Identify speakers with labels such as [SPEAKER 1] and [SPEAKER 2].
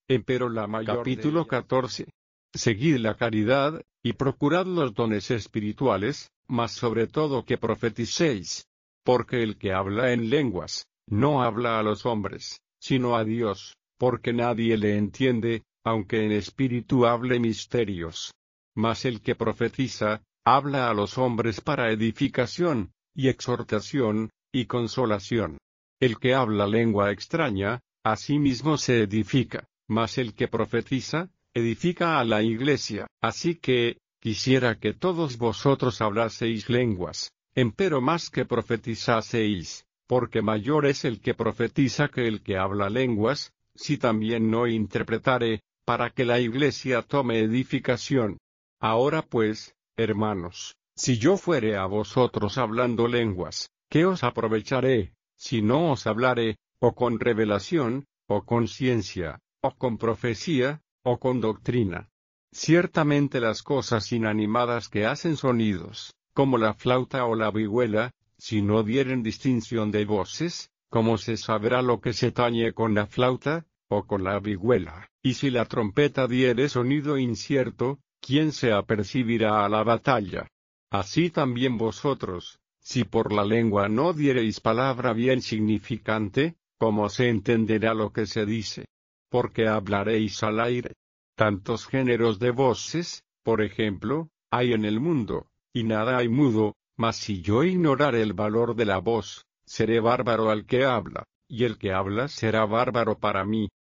[SPEAKER 1] Empero la mayor Capítulo
[SPEAKER 2] de ellas.
[SPEAKER 1] 14. Seguid la caridad, y procurad los dones espirituales, mas sobre todo que profeticéis. Porque el que habla en lenguas, no habla a los hombres, sino a Dios, porque nadie le entiende, aunque en espíritu hable misterios. Mas el que profetiza, habla a los hombres para edificación, y exhortación, y consolación. El que habla lengua extraña, a sí mismo se edifica, mas el que profetiza, edifica a la iglesia. Así que, quisiera que todos vosotros hablaseis lenguas, empero más que profetizaseis, porque mayor es el que profetiza que el que habla lenguas, si también no interpretare, para que la iglesia tome edificación. Ahora pues, hermanos, si yo fuere a vosotros hablando lenguas, ¿qué os aprovecharé, si no os hablare, o con revelación, o con ciencia, o con profecía, o con doctrina? Ciertamente las cosas inanimadas que hacen sonidos, como la flauta o la vihuela, si no dieren distinción de voces, ¿cómo se sabrá lo que se tañe con la flauta, o con la vihuela? Y si la trompeta diere sonido incierto, ¿quién se apercibirá a la batalla? Así también vosotros, si por la lengua no diereis palabra bien significante, ¿cómo se entenderá lo que se dice? Porque hablaréis al aire. Tantos géneros de voces, por ejemplo, hay en el mundo, y nada hay mudo, mas si yo ignorare el valor de la voz, seré bárbaro al que habla, y el que habla será bárbaro para mí.